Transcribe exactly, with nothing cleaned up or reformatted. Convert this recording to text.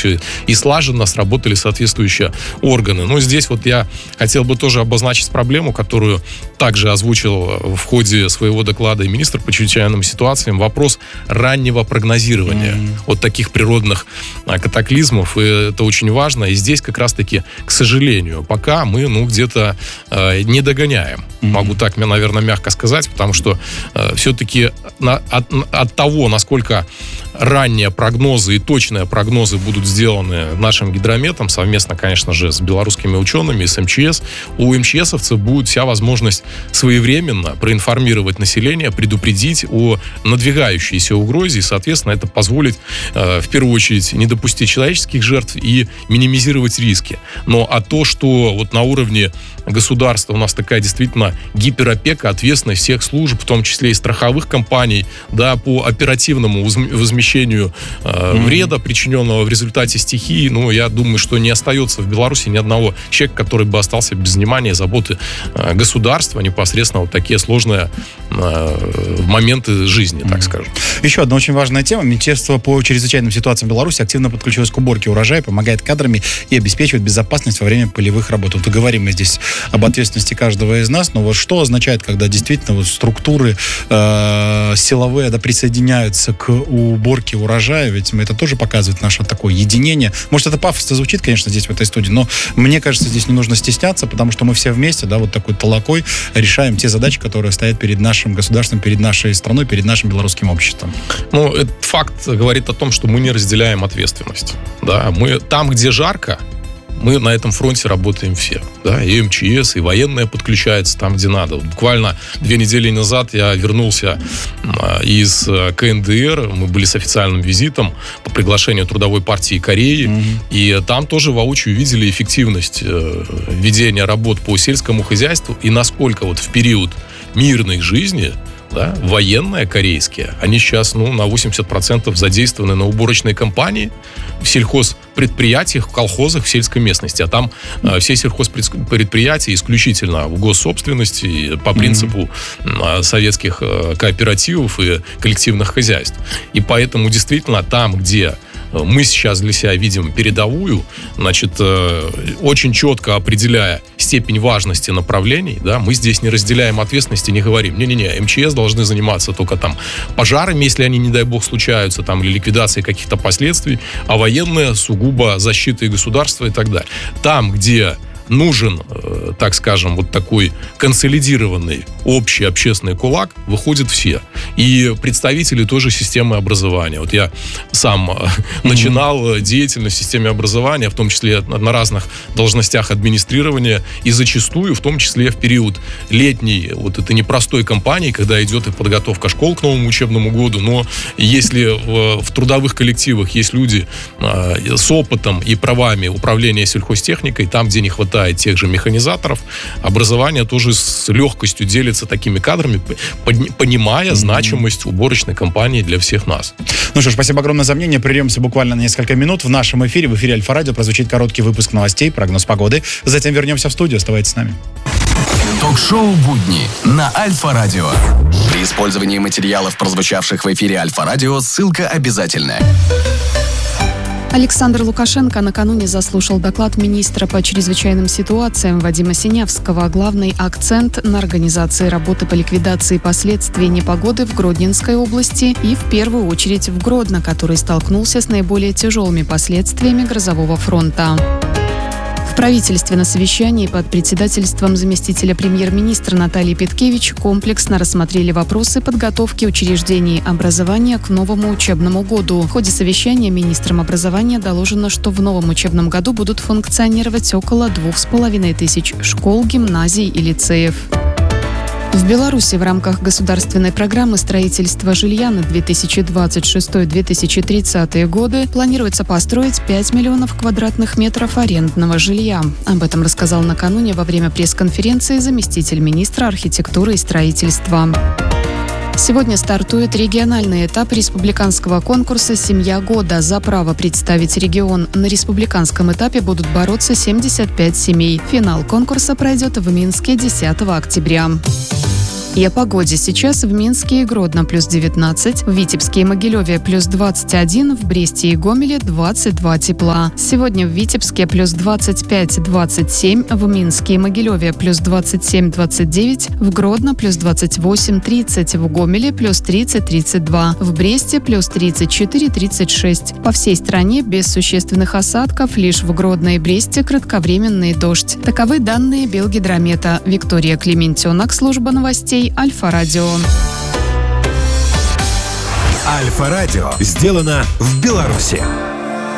все и слаженно сработали соответствующие органы. Но здесь вот я хотел бы тоже обозначить проблему, которую также озвучил в ходе своего доклада и министр по чрезвычайным ситуациям, вопрос раннего прогнозирования mm-hmm. вот таких природных катаклизмов, и это очень важно. И здесь как раз-таки, к сожалению, пока мы, ну, где-то э, не догоняем. Mm-hmm. Могу так, наверное, мягко сказать, потому что э, все-таки на, от, от того, насколько ранние прогнозы и точные прогнозы будут сделаны нашим гидрометом, совместно, конечно же, с белорусскими учеными, с эм че эс, у МЧСовцев будет вся возможность своевременно проинформировать население, предупредить о надвигающейся угрозе, и, соответственно, это позволит, э, в первую очередь, не допустить человеческих жертв и минимизировать риски. Но а то, что вот на уровне государства у нас такая действительно гиперопека, ответственность всех служб, в том числе и страховых компаний, да, по оперативному возмещению э, mm-hmm. вреда, причиненного в результате стихии, ну, я думаю, что не остается в Беларуси ни одного человека, который бы остался без внимания и заботы э, государства, непосредственно вот такие сложные э, моменты жизни, mm-hmm. так скажем. Еще одна очень важная тема. Министерство по чрезвычайным ситуациям Беларуси активно подключилось к уборке урожая, помогает кадрами и обеспечивает безопасность во время полевых работ. Вот и говорим мы здесь об ответственности каждого из нас, но вот что означает, когда действительно вот структуры э, силовые, да, присоединяются к уборке урожая, ведь это тоже показывает наше такое единение. Может, это пафосно звучит, конечно, здесь в этой студии, но мне кажется, здесь не нужно стесняться, потому что мы все вместе, да, вот такой толокой решаем те задачи, которые стоят перед нашим государством, перед нашей страной, перед нашим белорусским обществом. Ну, этот факт говорит о том, что мы не разделяем ответственность. Да, мы там, где жарко, мы на этом фронте работаем все. Да? И эм че эс, и военные подключаются там, где надо. Вот буквально две недели назад я вернулся из ка эн дэ эр. Мы были с официальным визитом по приглашению Трудовой партии Кореи. Mm-hmm. И там тоже воочию видели эффективность ведения работ по сельскому хозяйству и насколько вот в период мирной жизни, да, военные корейские, они сейчас, ну, на восемьдесят процентов задействованы на уборочной кампании в сельхозпредприятиях, в колхозах, в сельской местности. А там э, все сельхозпредприятия исключительно в госсобственности по принципу э, советских э, кооперативов и коллективных хозяйств. И поэтому действительно там, где мы сейчас для себя видим передовую, значит, э, очень четко определяя степень важности направлений, да, мы здесь не разделяем ответственности, не говорим, не-не-не, эм че эс должны заниматься только там пожарами, если они, не дай бог, случаются, там, или ликвидацией каких-то последствий, а военные сугубо защитой государства и так далее. Там, где нужен, э, так скажем, вот такой консолидированный общий общественный кулак, выходят все. И представители тоже системы образования. Вот я сам э, mm-hmm. начинал деятельность в системе образования, в том числе на разных должностях администрирования, и зачастую, в том числе в период летней вот этой непростой кампании, когда идет и подготовка школ к новому учебному году, но если в, в трудовых коллективах есть люди э, с опытом и правами управления сельхозтехникой, там, где не хватает тех же механизаторов, образование тоже с легкостью делится такими кадрами, понимая mm-hmm. значимость уборочной кампании для всех нас. Ну что ж, спасибо огромное за мнение. Прервемся буквально на несколько минут. В нашем эфире, в эфире Альфа-Радио, прозвучит короткий выпуск новостей, прогноз погоды. Затем вернемся в студию. Оставайтесь с нами. Ток-шоу «Будни» на Альфа-Радио. При использовании материалов, прозвучавших в эфире Альфа-Радио, ссылка обязательная. Александр Лукашенко накануне заслушал доклад министра по чрезвычайным ситуациям Вадима Синявского. Главный акцент на организации работы по ликвидации последствий непогоды в Гродненской области и в первую очередь в Гродно, который столкнулся с наиболее тяжелыми последствиями грозового фронта. В правительстве на совещании под председательством заместителя премьер-министра Натальи Петкевич комплексно рассмотрели вопросы подготовки учреждений образования к новому учебному году. В ходе совещания министром образования доложено, что в новом учебном году будут функционировать около двух с половиной тысяч школ, гимназий и лицеев. В Беларуси в рамках государственной программы строительства жилья на две тысячи двадцать шестой — две тысячи тридцатые годы планируется построить пять миллионов квадратных метров арендного жилья. Об этом рассказал накануне во время пресс-конференции заместитель министра архитектуры и строительства. Сегодня стартует региональный этап республиканского конкурса «Семья года». За право представить регион на республиканском этапе будут бороться семьдесят пять семей. Финал конкурса пройдет в Минске десятого октября. И о погоде. Сейчас в Минске и Гродно плюс девятнадцать, в Витебске и Могилеве плюс двадцать один, в Бресте и Гомеле двадцать два тепла. Сегодня в Витебске плюс двадцать пять двадцать семь, в Минске и Могилеве плюс двадцать семь двадцать девять, в Гродно плюс двадцать восемь тридцать, в Гомеле плюс тридцать тридцать два, в Бресте плюс тридцать четыре тридцать шесть. По всей стране без существенных осадков, лишь в Гродно и Бресте кратковременный дождь. Таковы данные Белгидромета. Виктория Клементенок, служба новостей Альфа-Радио. Альфа-Радио сделано в Беларуси.